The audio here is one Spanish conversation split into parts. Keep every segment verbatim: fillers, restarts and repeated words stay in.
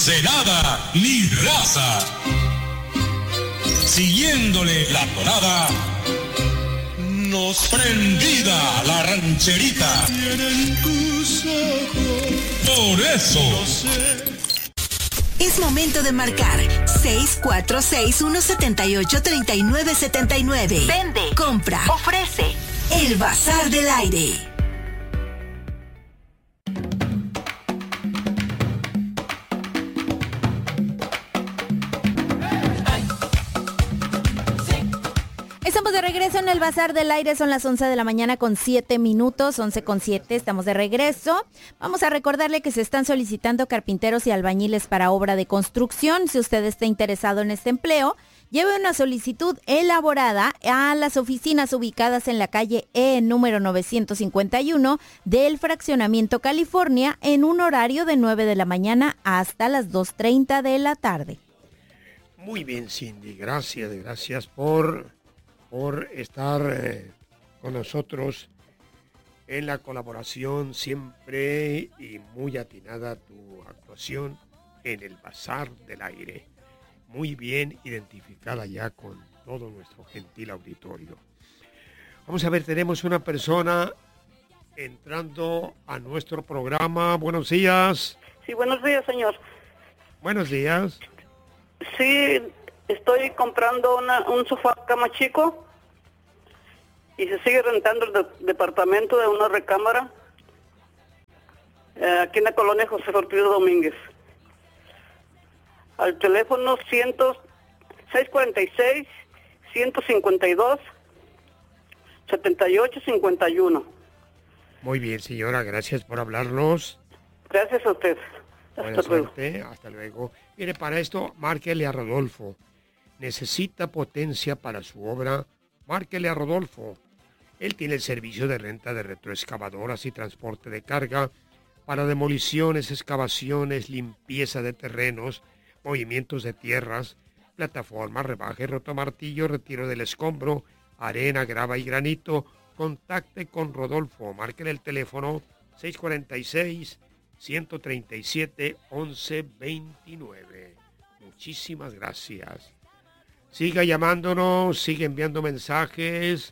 Celada ni raza. Siguiéndole la tonada, nos prendida la rancherita. Tienen tus ojos. Por eso. Es momento de marcar seis cuatro seis, uno siete ocho, tres nueve siete nueve. Vende, compra, ofrece. El Bazar del Aire. Estamos de regreso en el Bazar del Aire, son las once de la mañana con siete minutos, once con siete, estamos de regreso. Vamos a recordarle que se están solicitando carpinteros y albañiles para obra de construcción. Si usted está interesado en este empleo, lleve una solicitud elaborada a las oficinas ubicadas en la calle E número novecientos cincuenta y uno del Fraccionamiento California en un horario de nueve de la mañana hasta las dos treinta de la tarde. Muy bien, Cindy, gracias, gracias por... por estar eh, con nosotros en la colaboración siempre y muy atinada tu actuación en el Bazar del Aire. Muy bien identificada ya con todo nuestro gentil auditorio. Vamos a ver, tenemos una persona entrando a nuestro programa. Buenos días. Sí, buenos días, señor. Buenos días. Sí, estoy comprando una, un sofá cama chico y se sigue rentando el de, departamento de una recámara eh, aquí en la colonia José Ortiz Domínguez. Al teléfono seis cuatro seis, uno cinco dos, siete ocho cinco uno. Muy bien, señora, gracias por hablarnos. Gracias a usted. Buena suerte, hasta luego. Mire, para esto, márquele a Rodolfo. Necesita potencia para su obra, márquele a Rodolfo. Él tiene el servicio de renta de retroexcavadoras y transporte de carga para demoliciones, excavaciones, limpieza de terrenos, movimientos de tierras, plataformas, rebaje, rotomartillo, retiro del escombro, arena, grava y granito. Contacte con Rodolfo. Márquele el teléfono seis cuatro seis, uno tres siete, once veintinueve. Muchísimas gracias. Siga llamándonos, sigue enviando mensajes.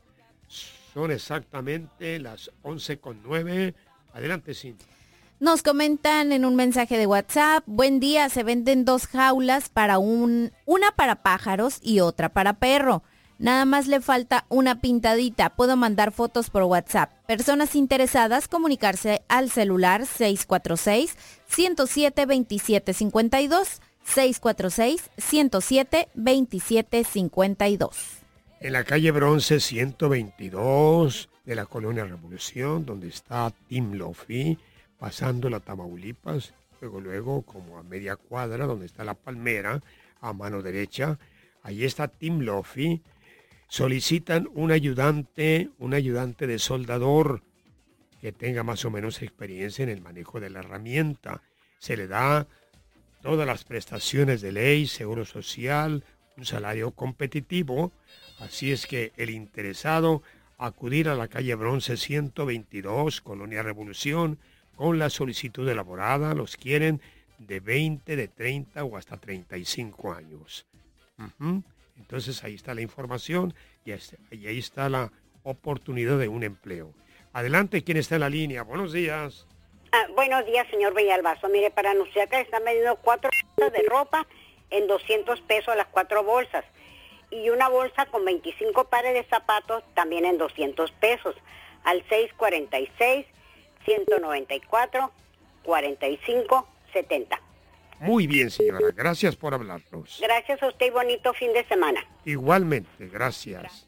Son exactamente las once con nueve. Adelante, Cindy. Nos comentan en un mensaje de WhatsApp: buen día, se venden dos jaulas para un, una para pájaros y otra para perro. Nada más le falta una pintadita. Puedo mandar fotos por WhatsApp. Personas interesadas, comunicarse al celular seis cuatro seis, uno cero siete, dos siete cinco dos. seis cuatro seis, uno cero siete, dos siete cinco dos. En la calle Bronce ciento veintidós de la Colonia Revolución, donde está Tim Lofi, pasando la Tamaulipas, luego, luego, como a media cuadra, donde está la Palmera, a mano derecha, ahí está Tim Lofi. Solicitan un ayudante, un ayudante de soldador que tenga más o menos experiencia en el manejo de la herramienta. Se le da todas las prestaciones de ley, seguro social, un salario competitivo. Así es que el interesado, acudir a la calle Bronce ciento veintidós, Colonia Revolución, con la solicitud elaborada. Los quieren de veinte, de treinta o hasta treinta y cinco años. Uh-huh. Entonces ahí está la información y ahí está la oportunidad de un empleo. Adelante, ¿quién está en la línea? Buenos días. Ah, buenos días, señor Villalbazo. Mire, para anunciar que están vendiendo cuatro bolsas de ropa en doscientos pesos las cuatro bolsas. Y una bolsa con veinticinco pares de zapatos también en doscientos pesos. Al seis cuatro seis, uno nueve cuatro, cuatro cinco siete cero. Muy bien, señora. Gracias por hablarnos. Gracias a usted y bonito fin de semana. Igualmente, gracias.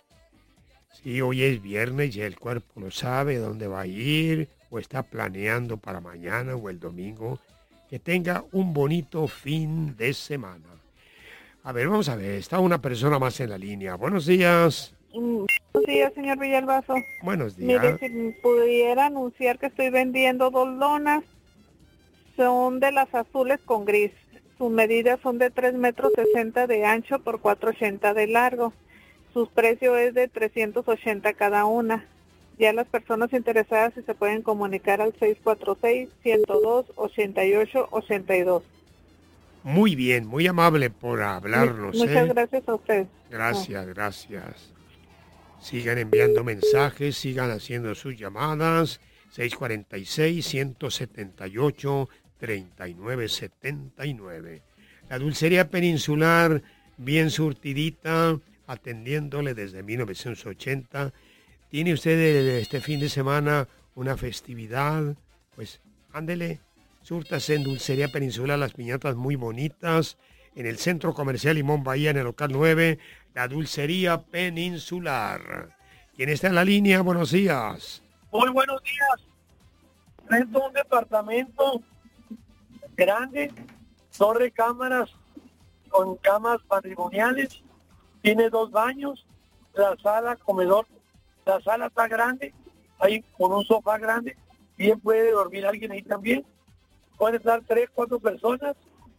Sí, hoy es viernes y el cuerpo no sabe dónde va a ir o está planeando para mañana o el domingo. Que tenga un bonito fin de semana. A ver, vamos a ver. Está una persona más en la línea. Buenos días. Buenos días, señor Villalbazo. Buenos días. Mire, si pudiera anunciar que estoy vendiendo dos lonas. Son de las azules con gris. Sus medidas son de tres metros sesenta de ancho por cuatro ochenta de largo. Su precio es de trescientos ochenta cada una. Ya las personas interesadas se pueden comunicar al seis cuatro seis, uno cero dos, ocho ocho ocho dos. Muy bien, muy amable por hablarnos. Muchas ¿eh? gracias a usted. Gracias, gracias. Sigan enviando mensajes, sigan haciendo sus llamadas. seis cuatro seis, uno siete ocho, tres nueve siete nueve. La Dulcería Peninsular, bien surtidita, atendiéndole desde mil novecientos ochenta. ¿Tiene usted este fin de semana una festividad? Pues ándele, súrtase en Dulcería Peninsular las piñatas muy bonitas. En el Centro Comercial Limón Bahía, en el local nueve, la Dulcería Peninsular. ¿Quién está en la línea? Buenos días. Muy buenos días. Rento un departamento grande, dos recámaras con camas matrimoniales, tiene dos baños, la sala, comedor, la sala está grande, ahí con un sofá grande, bien puede dormir alguien ahí también, pueden estar tres, cuatro personas,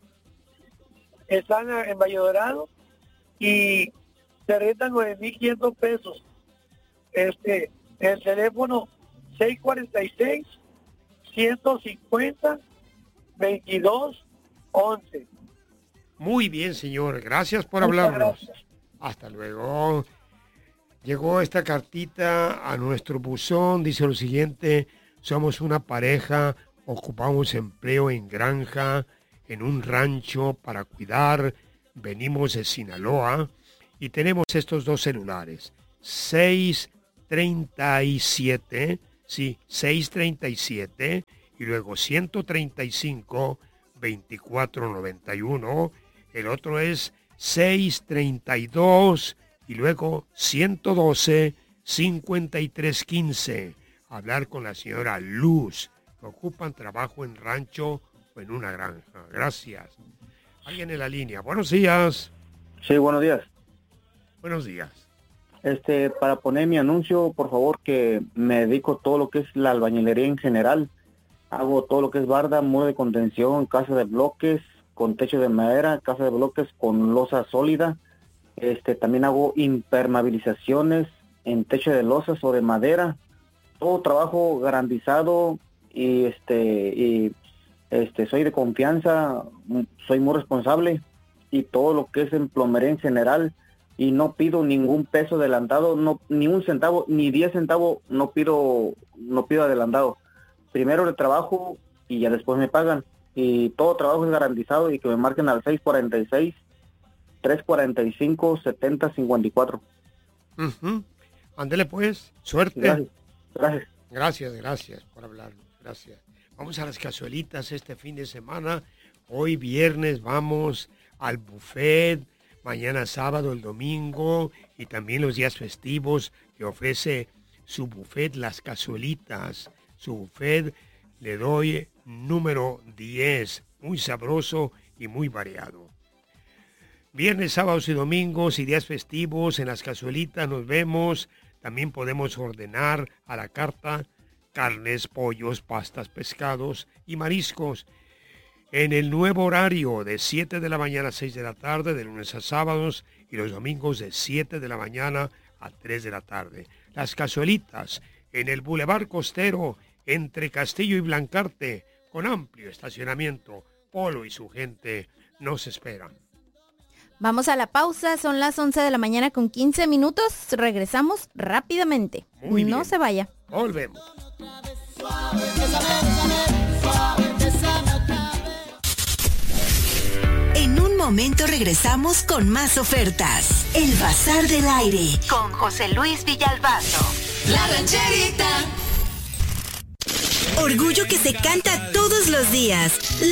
están en Valle Dorado y se rentan nueve mil quinientos pesos. Este, el teléfono seis cuatro seis, uno cinco cero, veintidós once. Muy bien, señor. Gracias por Muchas hablarnos. gracias. Hasta luego. Llegó esta cartita a nuestro buzón. Dice lo siguiente. Somos una pareja. Ocupamos empleo en granja, en un rancho para cuidar. Venimos de Sinaloa y tenemos estos dos celulares. seis treinta y siete, sí, seis treinta y siete y luego ciento treinta y cinco, veinticuatro noventa y uno. El otro es seis treinta y dos y luego ciento doce, cincuenta y tres quince. Hablar con la señora Luz, que ocupan trabajo en rancho o en una granja. Gracias. Alguien en la línea. Buenos días. Sí, buenos días. Buenos días. Este, para poner mi anuncio, por favor, que me dedico a todo lo que es la albañilería en general. Hago todo lo que es barda, muro de contención, casa de bloques con techo de madera, casa de bloques con losa sólida. Este, también hago impermeabilizaciones en techo de losas o de madera. Todo trabajo garantizado y este y este soy de confianza, soy muy responsable y todo lo que es en plomería en general. Y no pido ningún peso adelantado, no, ni un centavo, ni diez centavos no pido, no pido adelantado. Primero le trabajo y ya después me pagan. Y todo trabajo es garantizado y que me marquen al seis cuatro seis, tres cuatro cinco, siete cero cinco cuatro. Uh-huh. Ándele pues, suerte. Gracias, gracias. Gracias, gracias por hablarnos, gracias. Vamos a las cazuelitas este fin de semana. Hoy viernes vamos al buffet. Mañana sábado, el domingo y también los días festivos que ofrece su buffet Las Cazuelitas. Su buffet le doy número diez, muy sabroso y muy variado. Viernes, sábados y domingos y días festivos en Las Cazuelitas nos vemos. También podemos ordenar a la carta carnes, pollos, pastas, pescados y mariscos. En el nuevo horario de siete de la mañana a seis de la tarde, de lunes a sábados, y los domingos de siete de la mañana a tres de la tarde. Las Cazuelitas, en el Boulevard Costero, entre Castillo y Blancarte, con amplio estacionamiento. Polo y su gente nos esperan. Vamos a la pausa, son las once de la mañana con quince minutos. Regresamos rápidamente. Muy bien. No se vaya. Volvemos. En un momento regresamos con más ofertas. El Bazar del Aire con José Luis Villalbazo. La Rancherita. Orgullo que se canta todos los días.